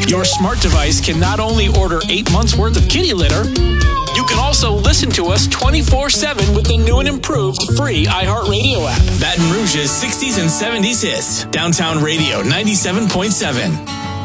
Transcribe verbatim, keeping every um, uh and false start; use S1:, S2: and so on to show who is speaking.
S1: Your smart device can not only order eight months worth of kitty litter, you can also listen to us twenty-four seven with the new and improved free iHeartRadio app.
S2: Baton Rouge's sixties and seventies hits. Downtown Radio ninety-seven point seven.